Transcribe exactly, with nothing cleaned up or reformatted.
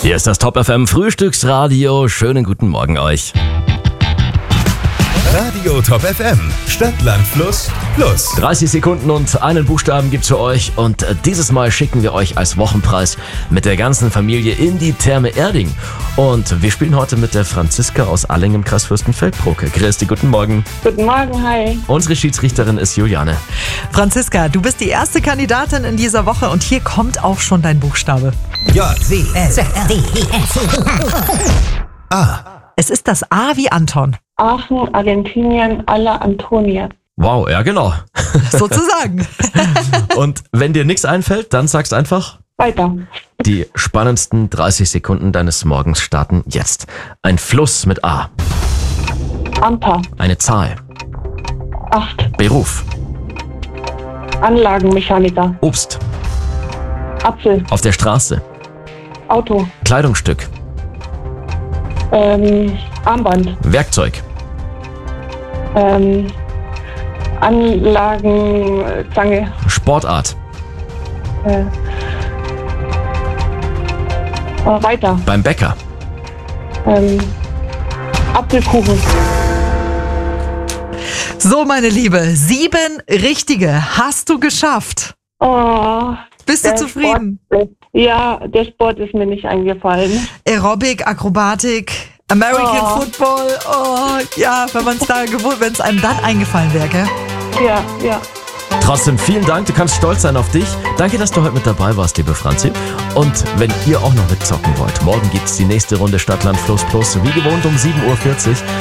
Hier ist das Top F M Frühstücksradio. Schönen guten Morgen euch. Radio Top F M, Stadt, Land, Fluss, Plus. dreißig Sekunden und einen Buchstaben gibt's für euch. Und dieses Mal schicken wir euch als Wochenpreis mit der ganzen Familie in die Therme Erding. Und wir spielen heute mit der Franziska aus Alling im Kreis Fürstenfeldbruck. Christi, guten Morgen. Guten Morgen, hi. Unsere Schiedsrichterin ist Juliane. Franziska, du bist die erste Kandidatin in dieser Woche und hier kommt auch schon dein Buchstabe. J, W, S, D, E, S. A. Es ist das A wie Anton. Aachen, Argentinien, alla Antonia. Wow, ja genau. Sozusagen. Und wenn dir nichts einfällt, dann sagst einfach... Weiter. Die spannendsten dreißig Sekunden deines Morgens starten jetzt. Ein Fluss mit A. Amper, Eine Zahl. acht. Beruf. Anlagenmechaniker. Obst. Apfel, Auf der Straße. Auto, Kleidungsstück. ähm, Armband, Werkzeug. ähm, Anlagenzange, Sportart. äh, äh, weiter, Beim Bäcker. ähm, Apfelkuchen. So, meine Liebe, sieben richtige hast du geschafft. Oh, Bist du der zufrieden? Sport, ja, der Sport ist mir nicht eingefallen. Aerobic, Akrobatik, American Oh. Football. Oh, ja, wenn man es da gewohnt, wenn es einem dann eingefallen wäre, gell? Ja, ja. Trotzdem vielen Dank, du kannst stolz sein auf dich. Danke, dass du heute mit dabei warst, liebe Franzi. Und wenn ihr auch noch mitzocken wollt, morgen gibt's die nächste Runde Stadt, Land, Fluss, Plus, wie gewohnt um sieben Uhr vierzig.